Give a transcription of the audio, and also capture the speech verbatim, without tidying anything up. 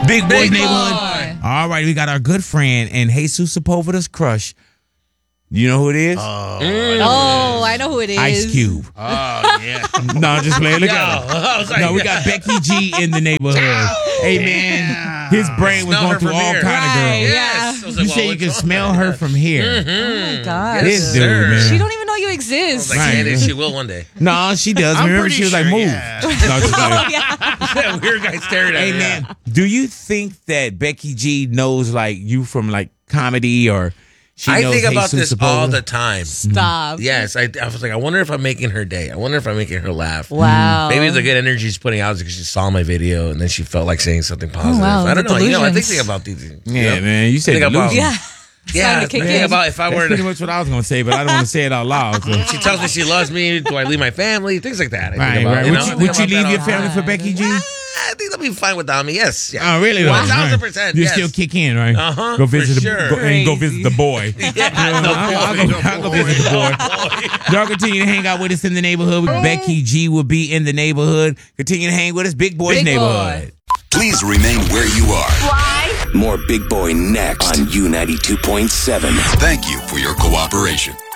Big Boy's Big Neighborhood. Boy. All right, we got our good friend and Jesus Sepulveda's crush. You know who it is? Oh, Mm. Oh, I know who it is. Ice Cube. oh yeah. No, just play. Look Yo, at him. I was like, No, we got Becky G in the neighborhood. Hey, man, his brain was Smell going her through from all here. kind of Right, girls. Yes. I was You like, say well, you which can one? smell her from here. Oh my God. This Yes, dude, sir. man. She don't even know you I exist. was like, Right. and she will one day. No, she does. I'm Remember, pretty she was like, sure, move. yeah. No, just Oh, like, yeah. That weird guy staring at hey, me. man, do you think that Becky G knows, like, you from, like, comedy or she I knows think about Jesus this all Sepulveda? the time. Stop. Yes, I, I was like, I wonder if I'm making her day. I wonder if I'm making her laugh. Wow. Maybe the good energy she's putting out is because she saw my video and then she felt like saying something positive. wow, I don't the know. You know, I think, delusions. think about these things. you Yeah, know? man, you said Think about- delusion. Yeah. Yeah, Time to kick think in. about if I That's were pretty to. much what I was going to say, but I don't want to say it out loud. So. She tells me she loves me. Do I leave my family? Things like that. I think Right, about, right. you Would know, you, I would think you about leave that your all- family for Becky G? I think they'll be fine without me. Yes. Yeah. Oh, really? One though? thousand percent. You yes. still kick in, right? Uh-huh, Go visit for the sure. go, and go Crazy. visit the boy. Yeah, I'll, the I'll boy. go, I'll go visit the boy. Y'all continue to hang out with us in the neighborhood. Becky G will be in the neighborhood. Continue to hang with us. Big Boy's Big Boy. Neighborhood. Please remain where you are. Why? More Big Boy next on U ninety-two point seven. Thank you for your cooperation.